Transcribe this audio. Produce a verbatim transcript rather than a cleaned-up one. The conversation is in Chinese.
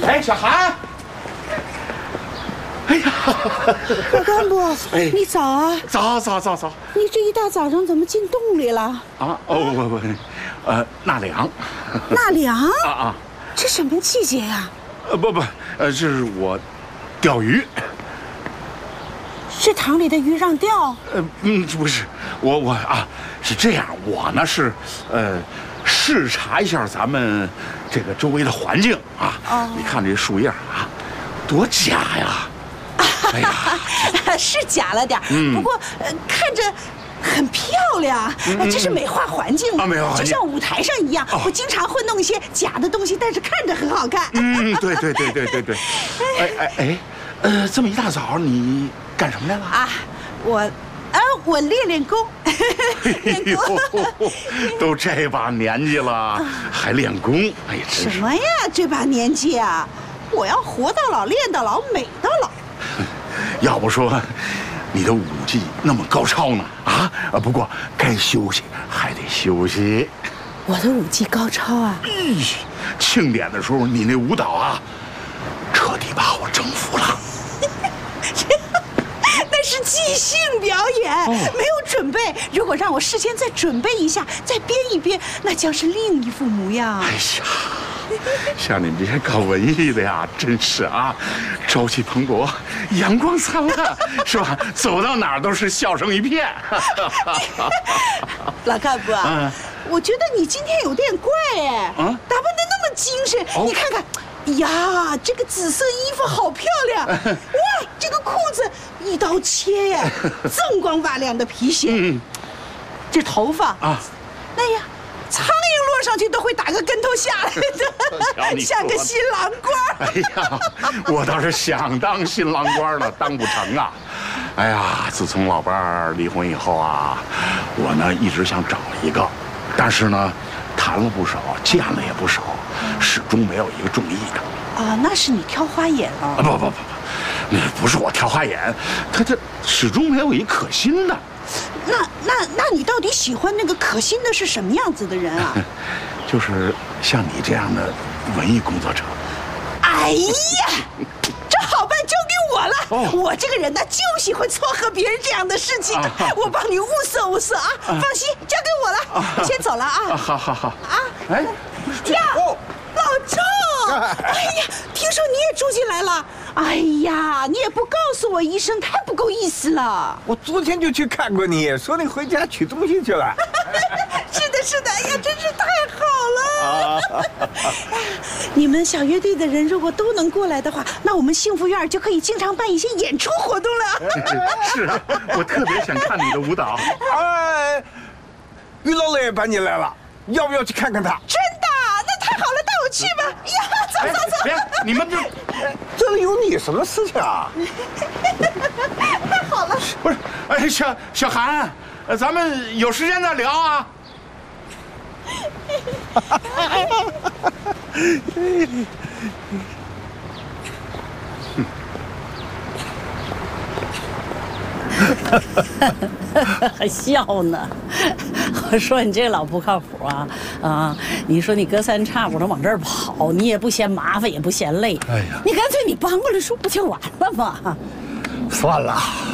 哎，小韩。哎呀， 老干部，哎，你早啊！ 早早早早。 你这一大早上怎么进洞里了？ 啊哦不不，呃纳凉。 纳凉？ 啊啊！ 这什么季节呀？ 呃不不，呃这是我钓鱼。 是塘里的鱼让钓？ 呃嗯不是，我我啊是这样，我呢是呃视察一下咱们这个周围的环境啊。哦。你看这树叶啊，多假呀！哎呀， 是假了点，嗯、不过、呃、看着很漂亮，嗯、这是美化环境嘛，啊、美化环境就像舞台上一样，哦、我经常会弄一些假的东西，但是看着很好看。 嗯，对对对对对对。哎哎哎，呃，这么一大早你干什么来了？啊， 我，啊，我练练功。 练功。都这把年纪了，还练功？哎呀，真是。 什么呀？这把年纪啊，我要活到老，练到老，美到老。 要不说你的武技那么高超呢？啊，不过该休息还得休息。 我的武技高超啊！ 咦，庆典的时候你那舞蹈啊，彻底把我征服了。 那是即兴表演，哦、没有准备。如果让我事先再准备一下，再编一编，那将是另一副模样。 哎呀！像你这些搞文艺的呀，真是啊，朝气蓬勃，阳光灿烂，是吧？走到哪儿都是笑声一片。 老干部啊，嗯、我觉得你今天有点怪哎，啊、打扮得那么精神，哦、你看看，呀，这个紫色衣服好漂亮，哇，这个裤子一刀切耶，锃光瓦亮的皮鞋，嗯、这头发啊，哎呀。苍蝇落上去都会打个跟头下来的，像个新郎官。 哎呀，我倒是想当新郎官了，当不成啊！哎呀，自从老伴儿离婚以后啊，我呢一直想找一个，但是呢，谈了不少，见了也不少，始终没有一个中意的。 啊，那是你挑花眼了。啊不不不不，那不是我挑花眼，他他始终没有一可心的。 那那那你到底喜欢那个可心的是什么样子的人啊？ 就是像你这样的文艺工作者。 哎呀，这好办，交给我了。哦、我这个人呢，就喜欢撮合别人这样的事情。啊、我帮你物色物色啊，啊放心，交给我了。啊、我先走了啊。 啊好好好。啊， 哎，呀，哦、老赵，哎呀，听说你也住进来了。哎呀，你也不告诉我一声，太不够意思了。 我昨天就去看过你，说你回家取东西去了。 是的，是的，哎呀，真是太好了。你们小乐队的人如果都能过来的话，那我们幸福院就可以经常办一些演出活动了。 是啊，我特别想看你的舞蹈。 哎，于老磊也搬进来了，要不要去看看他？ 真的？那太好了，带我去吧。呀，走走走。 别，你们这这里有你什么事情啊？ 太好了。 不是，哎，小小韩，咱们有时间再聊啊。 还笑呢！我说你这老不靠谱啊啊！你说你隔三差五的往这儿跑，你也不嫌麻烦，也不嫌累。哎呀，你干脆你搬过来住不就完了吗？ 算了。